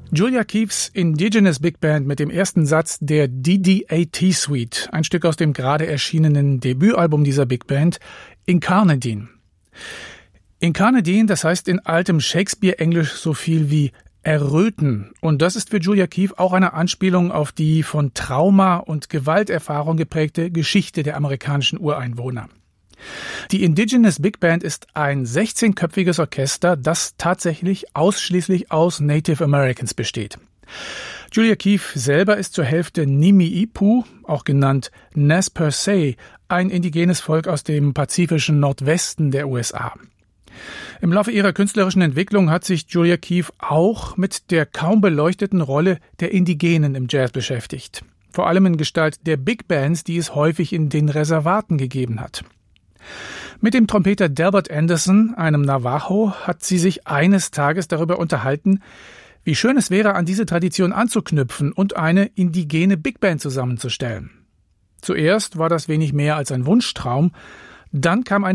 Julia Keefes Indigenous Big Band mit dem ersten Satz der DD-AT Suite, ein Stück aus dem gerade erschienenen Debütalbum dieser Big Band, Incarnadine. Incarnadine, das heißt in altem Shakespeare-Englisch so viel wie erröten. Und das ist für Julia Keefe auch eine Anspielung auf die von Trauma und Gewalterfahrung geprägte Geschichte der amerikanischen Ureinwohner. Die Indigenous Big Band ist ein 16-köpfiges Orchester, das tatsächlich ausschließlich aus Native Americans besteht. Julia Keefe selber ist zur Hälfte Nimi-Ipu, auch genannt Nez Perce, ein indigenes Volk aus dem pazifischen Nordwesten der USA. Im Laufe ihrer künstlerischen Entwicklung hat sich Julia Keefe auch mit der kaum beleuchteten Rolle der Indigenen im Jazz beschäftigt. Vor allem in Gestalt der Big Bands, die es häufig in den Reservaten gegeben hat. Mit dem Trompeter Delbert Anderson, einem Navajo, hat sie sich eines Tages darüber unterhalten, wie schön es wäre, an diese Tradition anzuknüpfen und eine indigene Big Band zusammenzustellen. Zuerst war das wenig mehr als ein Wunschtraum, dann kam eine